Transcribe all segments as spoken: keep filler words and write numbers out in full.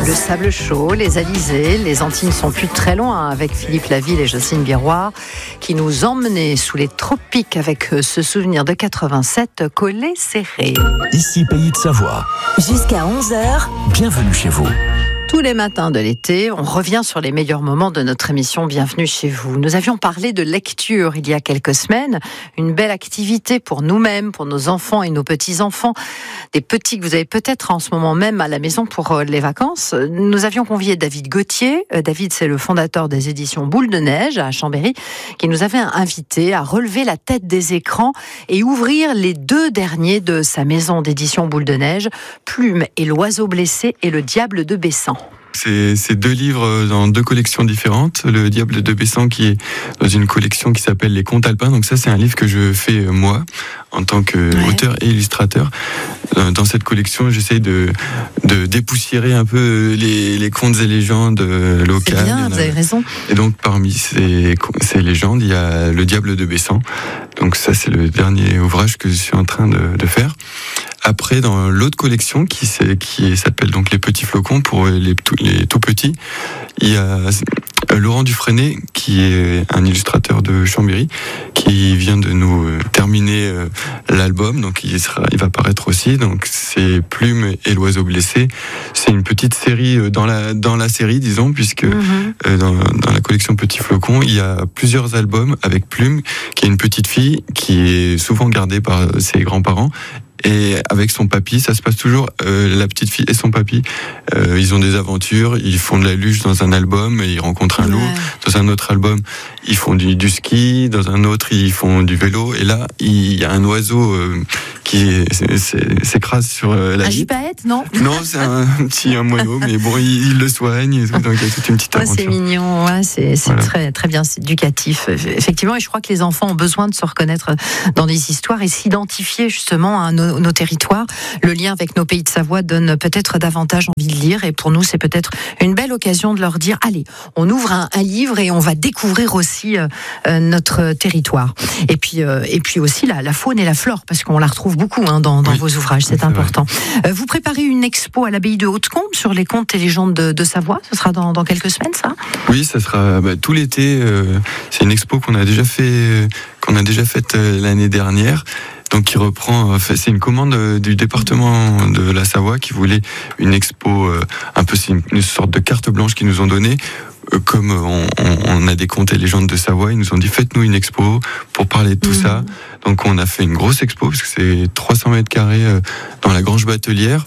Le sable chaud, les alizés, les Antilles ne sont plus très loin avec Philippe Laville et Jocelyne Biroir qui nous emmenaient sous les tropiques avec ce souvenir de quatre-vingt-sept collé serré. Ici Pays de Savoie. Jusqu'à onze heures. Bienvenue chez vous. Tous les matins de l'été, on revient sur les meilleurs moments de notre émission Bienvenue chez vous. Nous avions parlé de lecture il y a quelques semaines, une belle activité pour nous-mêmes, pour nos enfants et nos petits-enfants, des petits que vous avez peut-être en ce moment même à la maison pour les vacances. Nous avions convié David Gauthier. David, c'est le fondateur des éditions Boule de Neige à Chambéry, qui nous avait invité à relever la tête des écrans et ouvrir les deux derniers de sa maison d'édition Boule de Neige, Plume et l'oiseau blessé et le diable de Bessan. C'est, c'est deux livres dans deux collections différentes. Le Diable de Bessan qui est dans une collection qui s'appelle Les Contes Alpins. Donc ça, c'est un livre que je fais moi en tant qu'auteur ouais. et illustrateur. Dans cette collection, j'essaie de, de dépoussiérer un peu les, les contes et légendes locales. C'est bien, vous avez raison. Et donc parmi ces, ces légendes, il y a Le Diable de Bessan. Donc ça, c'est le dernier ouvrage que je suis en train de, de faire. Après, dans l'autre collection qui, qui s'appelle donc Les Petits Flocons pour les tout, les tout petits, il y a Laurent Dufresne qui est un illustrateur de Chambéry qui vient de nous terminer l'album, donc il sera, il va paraître aussi. Donc c'est Plume et l'oiseau blessé. C'est une petite série dans la dans la série, disons, puisque mm-hmm. dans, dans la collection Petits Flocons, il y a plusieurs albums avec Plume, qui est une petite fille qui est souvent gardée par ses grands-parents. Et avec son papy, ça se passe toujours, euh, la petite fille et son papy, euh, ils ont des aventures, ils font de la luge dans un album, et ils rencontrent un loup. Ouais. Dans un autre album, ils font du, du ski, dans un autre, ils font du vélo, et là, il y a un oiseau euh, qui c'est, c'est, s'écrase sur euh, la vie. Un gypaète, non? Non, c'est un petit un moineau, mais bon, il, il le soigne, et tout, donc il y a toute une petite aventure. Ouais, c'est mignon, ouais, c'est, c'est voilà. très, très bien, c'est éducatif, effectivement, et je crois que les enfants ont besoin de se reconnaître dans des histoires et s'identifier justement à nos nos territoires. Le lien avec nos pays de Savoie donne peut-être davantage envie de lire et pour nous c'est peut-être une belle occasion de leur dire allez, on ouvre un, un livre et on va découvrir aussi euh, notre territoire. Et puis euh, et puis aussi la, la faune et la flore parce qu'on la retrouve beaucoup hein, dans, dans oui. vos ouvrages, c'est, c'est important. Euh, vous préparez une expo à l'abbaye de Hautecombe sur les contes et légendes de, de Savoie. Ce sera dans, dans quelques semaines, ça? Oui, ça sera bah, tout l'été. Euh, c'est une expo qu'on a déjà fait, qu'on a déjà faite euh, l'année dernière. Donc qui reprend, c'est une commande du département de la Savoie qui voulait une expo, un peu c'est une, une sorte de carte blanche qu'ils nous ont donnée. Comme on, on a des contes et légendes de Savoie, ils nous ont dit faites-nous une expo pour parler de tout mmh. ça. Donc on a fait une grosse expo parce que c'est trois cents mètres carrés dans la Grange Batelière.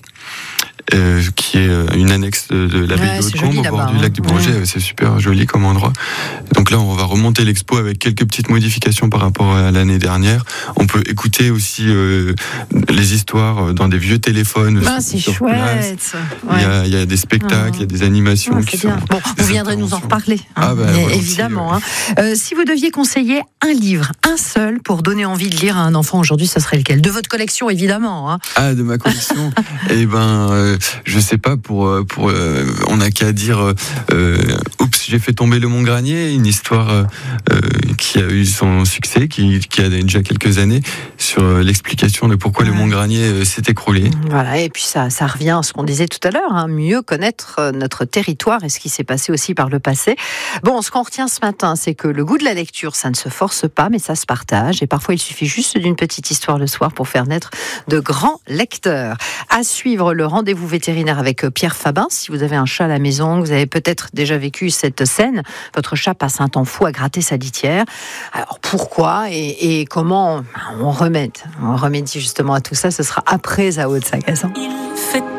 Euh, qui est une annexe de, de l'abbaye ouais, de Hautecombe au bord du lac du Bourget. Ouais. C'est super joli comme endroit. Donc là, on va remonter l'expo avec quelques petites modifications par rapport à l'année dernière. On peut écouter aussi euh, les histoires dans des vieux téléphones. Ah, c'est chouette. Ouais. Il, y a, il y a des spectacles, il y a des animations. Ah, qui sont bon, vous viendrez nous en reparler. Hein, ah, bah, évidemment. Hein. Euh, si vous deviez conseiller un livre, un seul, pour donner envie de lire à un enfant aujourd'hui, ça serait lequel? De votre collection, évidemment. Hein. Ah, de ma collection. Eh ben... Euh, je sais pas, pour, pour, euh, on n'a qu'à dire euh, oups, j'ai fait tomber le Mont Granier, une histoire euh, qui a eu son succès, qui, qui a déjà quelques années, sur l'explication de pourquoi ouais. le Mont Granier s'est écroulé. Voilà, et puis ça, ça revient à ce qu'on disait tout à l'heure, hein, mieux connaître notre territoire et ce qui s'est passé aussi par le passé. Bon, ce qu'on retient ce matin, c'est que le goût de la lecture, ça ne se force pas, mais ça se partage, et parfois il suffit juste d'une petite histoire le soir pour faire naître de grands lecteurs. À suivre le rendez-vous vétérinaire avec Pierre Fabin. Si vous avez un chat à la maison, vous avez peut-être déjà vécu cette scène, votre chat passe un temps fou à gratter sa litière. Alors pourquoi et, et comment on remédie, on remédie justement à tout ça, ce sera après Zao de Sagazan.